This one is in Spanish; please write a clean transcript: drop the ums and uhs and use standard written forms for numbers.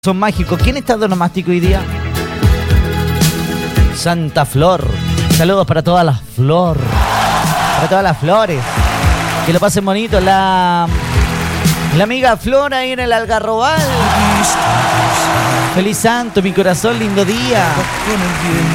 Son mágicos. ¿Quién está donomástico hoy día? Santa Flor. Saludos para todas las flores. Para todas las flores. Que lo pasen bonito. La amiga Flor ahí en el Algarrobal. Feliz santo, mi corazón, lindo día.